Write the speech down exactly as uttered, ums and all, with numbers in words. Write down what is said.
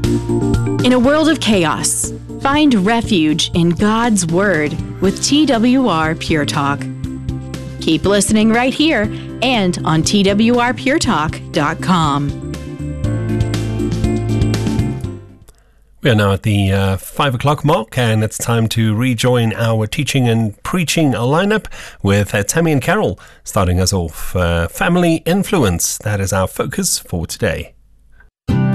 In a world of chaos, find refuge in God's Word with T W R Pure Talk. Keep listening right here and on T W R pure talk dot com. We are now at the uh, five o'clock mark, and it's time to rejoin our teaching and preaching lineup with uh, Tammy and Carol, starting us off. Uh, family influence, that is our focus for today.